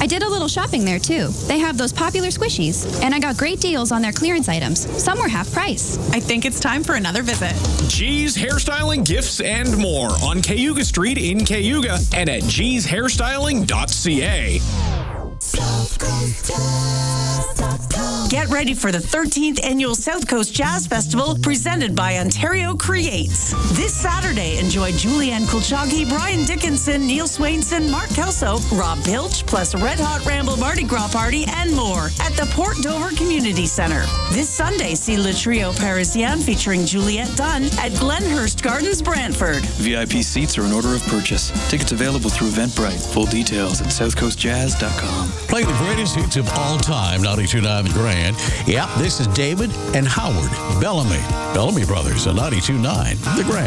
did a little shopping there, too. They have those popular squishies, and I got great deals on their clearance items. Some were half price. I think it's time for another visit. G's Hairstyling, Gifts, and more on Cayuga Street in Cayuga and at gshairstyling.ca. Get ready for the 13th Annual South Coast Jazz Festival presented by Ontario Creates. This Saturday, enjoy Julianne Kulchagi, Brian Dickinson, Neil Swainson, Mark Kelso, Rob Pilch, plus Red Hot Ramble Mardi Gras Party and more at the Port Dover Community Centre. This Sunday, see Le Trio Parisien featuring Juliette Dunn at Glenhurst Gardens, Brantford. VIP seats are in order of purchase. Tickets available through Eventbrite. Full details at southcoastjazz.com. Playing the greatest hits of all time, 92.9 The Grand. Yep, this is David and Howard Bellamy. Bellamy Brothers on 92.9 The Grand.